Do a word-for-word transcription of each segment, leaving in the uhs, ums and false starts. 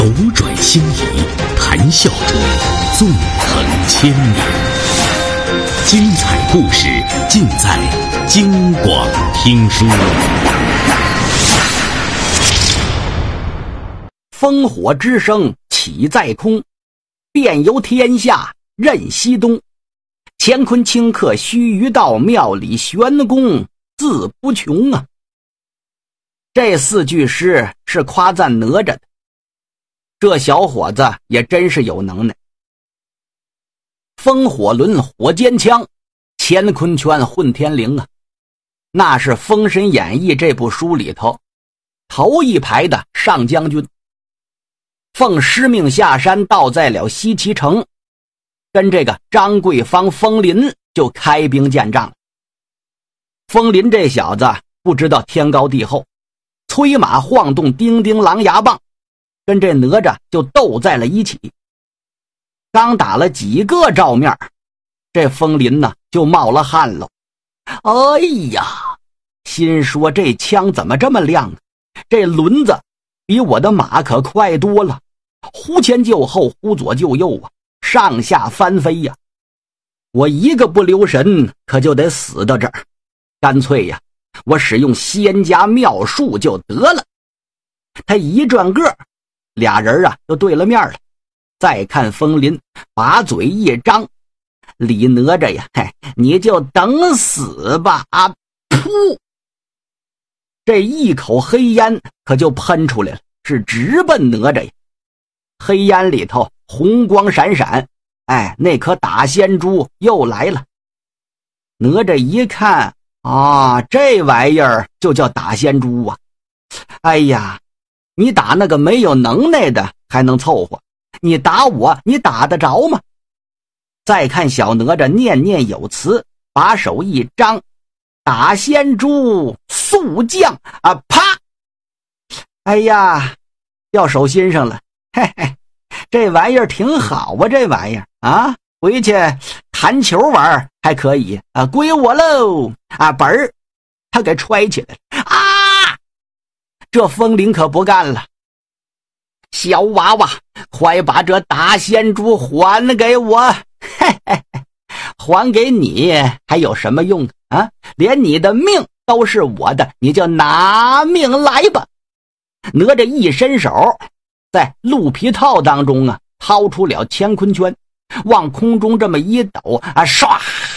斗转星移，谈笑中纵横千年。精彩故事尽在京广听书。烽火之声起在空，遍游天下任西东。乾坤顷刻须臾到，庙里玄功自不穷啊！这四句诗是夸赞哪吒的，这小伙子也真是有能耐。风火轮火尖枪，乾坤圈混天绫啊！那是《封神演义》这部书里头头一排的上将军，奉师命下山，到在了西岐城，跟这个张桂芳、风林就开兵见仗。风林这小子不知道天高地厚，催马晃动叮叮狼牙棒，跟这哪吒就斗在了一起。刚打了几个照面，这风林呢就冒了汗了。哎呀，心说这枪怎么这么亮啊？这轮子比我的马可快多了，忽前就后，忽左就右啊，上下翻飞呀！我一个不留神可就得死到这儿，干脆呀，我使用仙家妙术就得了。他一转个，俩人啊就对了面了。再看风林把嘴一张，李哪吒呀，嘿，你就等死吧！啊，噗！这一口黑烟可就喷出来了，是直奔哪吒呀。黑烟里头红光闪闪，哎，那颗打仙珠又来了。哪吒一看啊，这玩意儿就叫打仙珠啊！哎呀，你打那个没有能耐的还能凑合，你打我，你打得着吗？再看小哪吒念念有词，把手一张，打仙珠速降啊！啪！哎呀，掉手心上了，嘿嘿，这玩意儿挺好啊，这玩意儿啊，回去弹球玩还可以啊，归我喽！啊，本儿他给揣起来了啊！这风林可不干了，小娃娃，快把这打仙珠还给我！嘿嘿嘿，还给你还有什么用啊？连你的命都是我的，你就拿命来吧！哪吒一伸手，在鹿皮套当中啊，掏出了乾坤圈，往空中这么一抖啊，唰，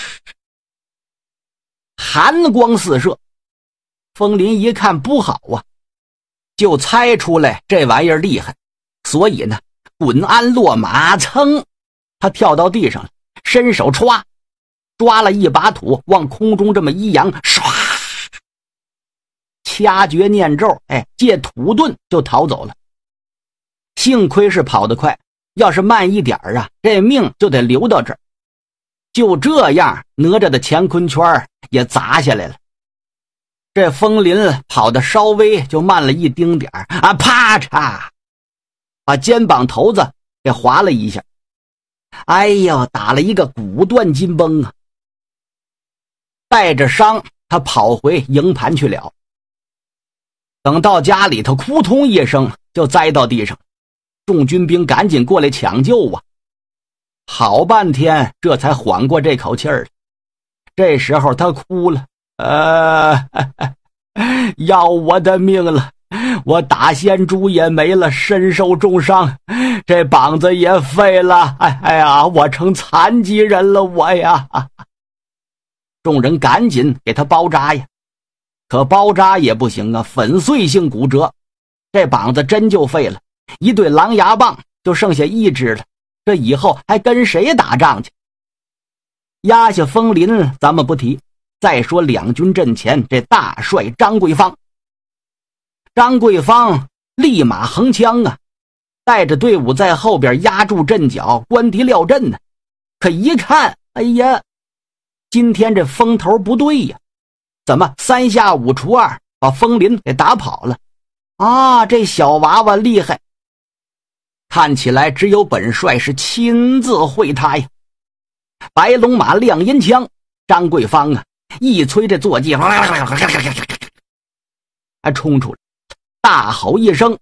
寒光四射。风林一看不好啊，就猜出来这玩意儿厉害，所以呢，滚鞍落马，噌，他跳到地上了，伸手歘，抓了一把土，往空中这么一扬，唰，掐诀念咒，哎，借土遁就逃走了。幸亏是跑得快，要是慢一点啊，这命就得留到这儿。就这样，哪吒的乾坤圈也砸下来了。这风林跑得稍微就慢了一丁点儿啊，啪嚓，把肩膀头子给划了一下。哎呦，打了一个骨断筋崩啊！带着伤，他跑回营盘去了。等到家里头，扑通一声就栽到地上，众军兵赶紧过来抢救啊！好半天，这才缓过这口气儿。这时候他哭了，呃，要我的命了！我打仙珠也没了，身受重伤，这膀子也废了，哎哎呀，我成残疾人了，我呀！众人赶紧给他包扎呀，可包扎也不行啊，粉碎性骨折，这膀子真就废了，一对狼牙棒就剩下一只了，这以后还跟谁打仗去？压下风林咱们不提，再说两军阵前这大帅张桂芳。张桂芳立马横枪啊，带着队伍在后边压住阵脚，观敌料阵呢。可一看，哎呀，今天这风头不对呀，怎么三下五除二把风林给打跑了啊？这小娃娃厉害，看起来只有本帅是亲自会他呀。白龙马亮阴枪，张桂芳啊一催这坐骑，还冲出来，大吼一声，